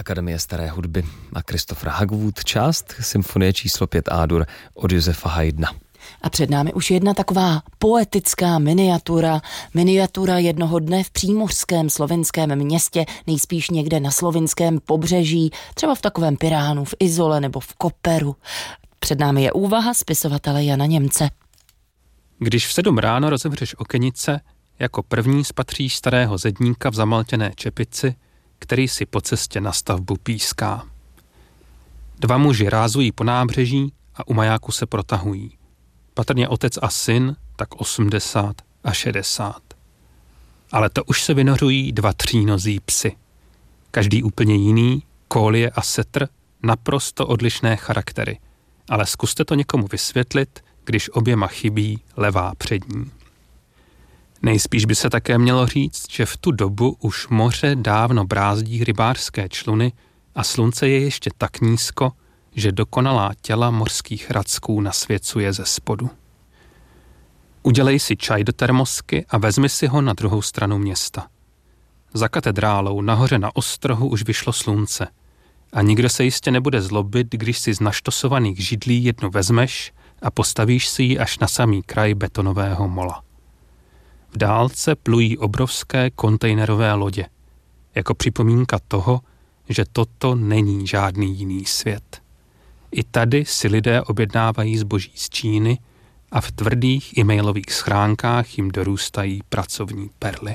Akademie staré hudby a Christopher Hagwood, část symfonie číslo 5 A-dur od Josefa Haydna. A před námi už jedna taková poetická miniatura jednoho dne v přímořském slovinském městě, nejspíš někde na slovinském pobřeží, třeba v takovém Piránu, v Izole nebo v Koperu. Před námi je úvaha spisovatele Jana Němce. Když v 7 ráno rozevřeš okenice, jako první spatříš starého zedníka v zamaltěné čepici, který si po cestě na stavbu píská. 2 muži rázují po nábřeží a u majáku se protahují. Patrně otec a syn, tak 80 a 60. Ale to už se vynořují 2 třínozí psy. Každý úplně jiný, Kólie a Setr, naprosto odlišné charaktery. Ale zkuste to někomu vysvětlit, když oběma chybí levá přední. Nejspíš by se také mělo říct, že v tu dobu už moře dávno brázdí rybářské čluny a slunce je ještě tak nízko, že dokonalá těla mořských racků nasvěcuje ze spodu. Udělej si čaj do termosky a vezmi si ho na druhou stranu města. Za katedrálou nahoře na ostrohu už vyšlo slunce a nikdo se jistě nebude zlobit, když si z naštosovaných židlí jednu vezmeš a postavíš si ji až na samý kraj betonového mola. V dálce plují obrovské kontejnerové lodě, jako připomínka toho, že toto není žádný jiný svět. I tady si lidé objednávají zboží z Číny a v tvrdých e-mailových schránkách jim dorůstají pracovní perly.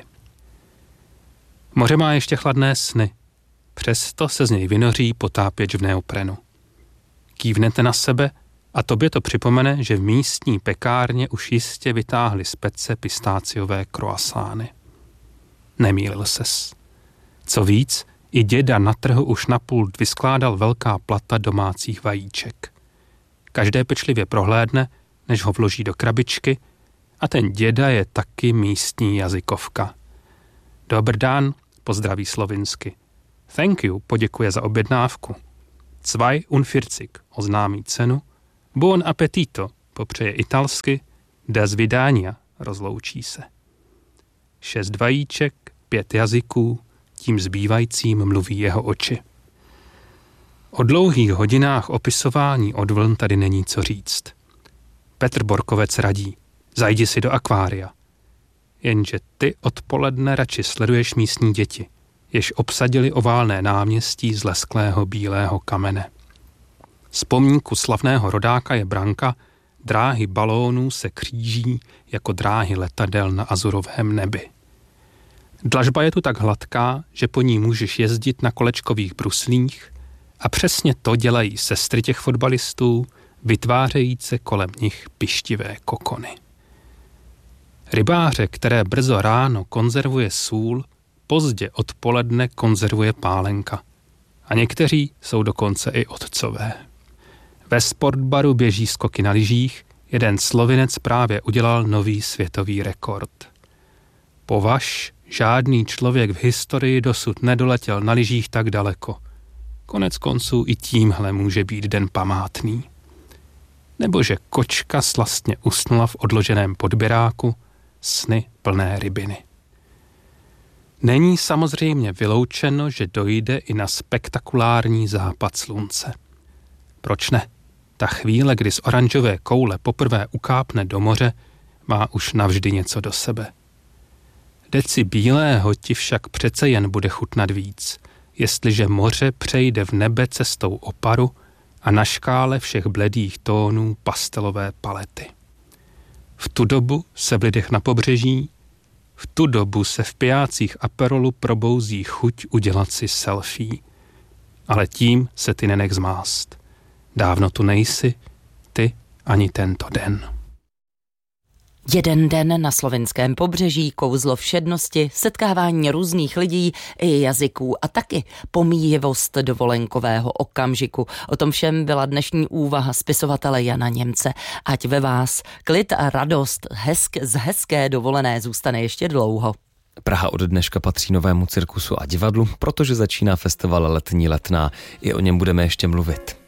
Moře má ještě chladné sny, přesto se z něj vynoří potápěč v neoprenu. Kývnete na sebe a tobě to připomene, že v místní pekárně už jistě vytáhli z pece pistáciové croissány. Nemýlil ses. Co víc, i děda na trhu už na pult vyskládal velká plata domácích vajíček. Každé pečlivě prohlédne, než ho vloží do krabičky, a ten děda je taky místní jazykovka. Dobr dan, pozdraví slovinsky. Thank you, poděkuje za objednávku. 42 oznámí cenu. Buon appetito, popřeje italsky. Des vidania, rozloučí se. 6 vajíček, 5 jazyků, tím zbývajícím mluví jeho oči. O dlouhých hodinách opisování od vln tady není co říct. Petr Borkovec radí, zajdi si do akvária. Jenže ty odpoledne radši sleduješ místní děti, jež obsadili oválné náměstí z lesklého bílého kamene. Z pomníku slavného rodáka je branka, dráhy balónů se kříží jako dráhy letadel na azurovém nebi. Dlažba je tu tak hladká, že po ní můžeš jezdit na kolečkových bruslích a přesně to dělají sestry těch fotbalistů, vytvářejíce kolem nich pištivé kokony. Rybáře, které brzo ráno konzervuje sůl, pozdě odpoledne konzervuje pálenka. A někteří jsou dokonce i otcové. Ve sportbaru běží skoky na lyžích, jeden Slovinec právě udělal nový světový rekord. Považ, žádný člověk v historii dosud nedoletěl na lyžích tak daleko. Konec konců i tímhle může být den památný. Nebo že kočka slastně usnula v odloženém podběráku, sny plné rybiny. Není samozřejmě vyloučeno, že dojde i na spektakulární západ slunce. Proč ne? Ta chvíle, kdy z oranžové koule poprvé ukápne do moře, má už navždy něco do sebe. Deci bílého ti však přece jen bude chutnat víc, jestliže moře přejde v nebe cestou oparu a na škále všech bledých tónů pastelové palety. V tu dobu se v lidech na pobřeží, v tu dobu se v pijácích Aperolu probouzí chuť udělat si selfie. Ale tím se ty nenech zmást. Dávno tu nejsi, ty ani tento den. Jeden den na slovinském pobřeží, kouzlo všednosti, setkávání různých lidí i jazyků a taky pomíjivost dovolenkového okamžiku. O tom všem byla dnešní úvaha spisovatele Jana Němce. Ať ve vás klid a radost z hezké dovolené zůstane ještě dlouho. Praha od dneška patří novému cirkusu a divadlu, protože začíná festival Letní letná. I o něm budeme ještě mluvit.